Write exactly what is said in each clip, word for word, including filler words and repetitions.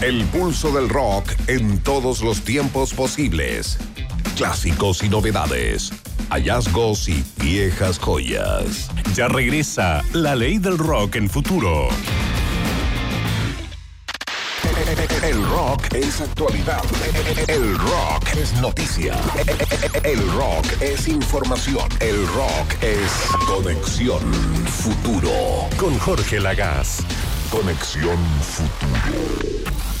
El pulso del rock en todos los tiempos posibles. Clásicos y novedades. Hallazgos y viejas joyas. Ya regresa La Ley del Rock en Futuro. El rock es actualidad. El rock es noticia. El rock es información. El rock es Conexión Futuro. Con Jorge Lagaz. Conexión Futuro.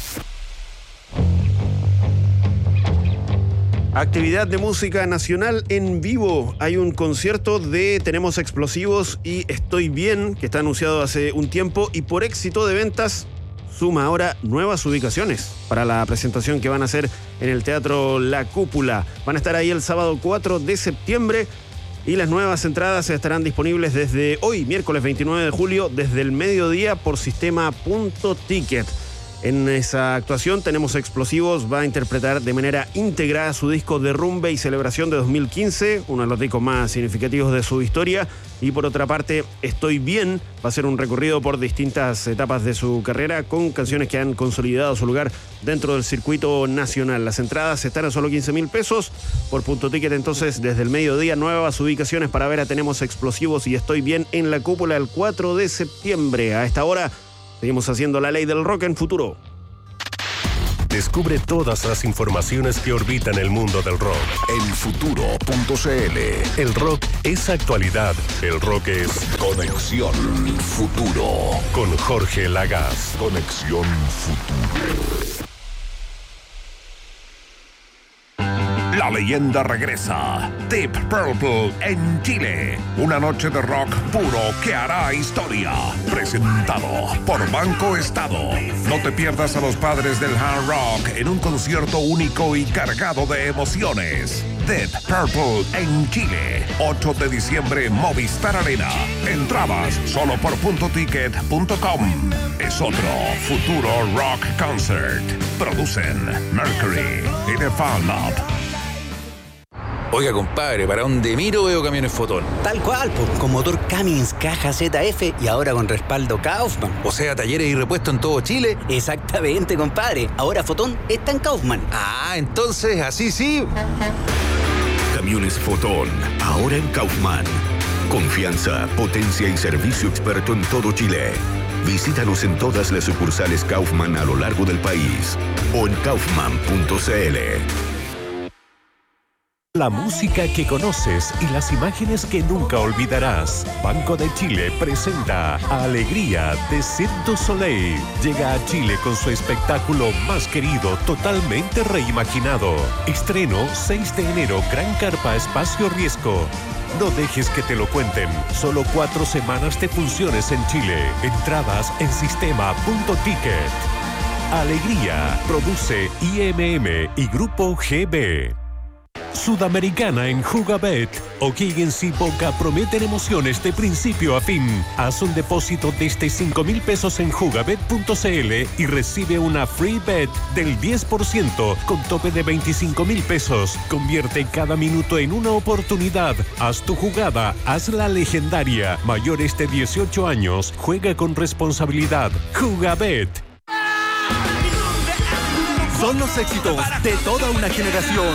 Actividad de música nacional en vivo. Hay un concierto de Tenemos Explosivos y Estoy Bien, que está anunciado hace un tiempo y por éxito de ventas suma ahora nuevas ubicaciones para la presentación que van a hacer en el Teatro La Cúpula. Van a estar ahí el sábado cuatro de septiembre y las nuevas entradas estarán disponibles desde hoy, miércoles veintinueve de julio, desde el mediodía por sistema Punto Ticket. En esa actuación Tenemos Explosivos va a interpretar de manera íntegra su disco Derrumbe y Celebración de dos mil quince, uno de los discos más significativos de su historia. Y por otra parte, Estoy Bien va a ser un recorrido por distintas etapas de su carrera con canciones que han consolidado su lugar dentro del circuito nacional. Las entradas están a solo quince mil pesos por Punto Ticket. Entonces, desde el mediodía, nuevas ubicaciones para ver a Tenemos Explosivos y Estoy Bien en La Cúpula el cuatro de septiembre. A esta hora seguimos haciendo La Ley del Rock en Futuro. Descubre todas las informaciones que orbitan el mundo del rock. En futuro punto c l. El rock es actualidad. El rock es Conexión Futuro. Con Jorge Lagaz. Conexión Futuro. La leyenda regresa. Deep Purple en Chile. Una noche de rock puro que hará historia. Presentado por Banco Estado. No te pierdas a los padres del hard rock en un concierto único y cargado de emociones. Deep Purple en Chile. ocho de diciembre, Movistar Arena. Entradas solo por punto ticket punto com. Es otro futuro rock concert. Producen Mercury y The Fan Lab. Oiga, compadre, para donde miro veo camiones Fotón. Tal cual, pues, con motor Cummins, caja Z F y ahora con respaldo Kaufman. O sea, talleres y repuestos en todo Chile. Exactamente, compadre. Ahora Fotón está en Kaufman. Ah, entonces, así sí. Camiones Fotón, ahora en Kaufman. Confianza, potencia y servicio experto en todo Chile. Visítanos en todas las sucursales Kaufman a lo largo del país o en kaufman punto c l. La música que conoces y las imágenes que nunca olvidarás. Banco de Chile presenta Alegría de Cirque du Soleil. Llega a Chile con su espectáculo más querido, totalmente reimaginado. Estreno seis de enero, Gran Carpa Espacio Riesgo. No dejes que te lo cuenten. Solo cuatro semanas de funciones en Chile. Entradas en sistema Punto Ticket. Alegría. Produce I M M y Grupo G B. Sudamericana en Jugabet. O'Higgins y Boca prometen emociones de principio a fin. Haz un depósito desde cinco mil pesos en jugabet punto c l y recibe una free bet del diez por ciento con tope de veinticinco mil pesos. Convierte cada minuto en una oportunidad. Haz tu jugada, hazla legendaria. Mayores de dieciocho años, juega con responsabilidad. Jugabet. Son los éxitos de toda una generación.